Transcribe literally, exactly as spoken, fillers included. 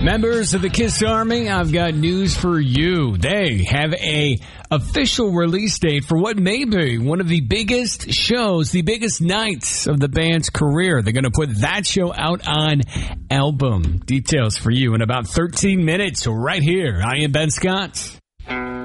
Members of the KISS Army, I've got news for you. They have a official release date for what may be one of the biggest shows, the biggest nights of the band's career. They're going to put that show out on album. Details for you in about thirteen minutes right here. I am Ben Scott.